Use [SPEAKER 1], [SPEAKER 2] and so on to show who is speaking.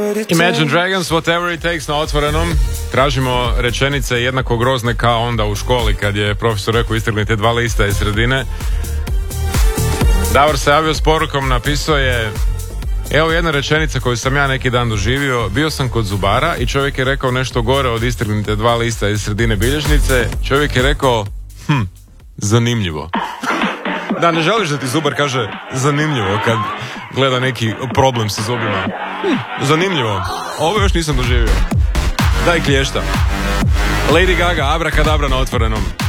[SPEAKER 1] Imagine Dragons, Whatever It Takes na Otvorenom. Tražimo rečenice jednako grozne kao onda u školi kad je profesor rekao istrgnite 2 lista iz sredine. Davor se javio s porukom, napisao je: evo jedna rečenica koju sam ja neki dan doživio. Bio sam kod zubara i čovjek je rekao nešto gore od istrgnite 2 lista iz sredine bilježnice. Čovjek je rekao zanimljivo. Da, ne želiš da ti zubar kaže zanimljivo kad gleda neki problem sa zubima. Zanimljivo. Ovo još nisam doživio. Daj klješta. Lady Gaga, Abrakadabra na Otvorenom.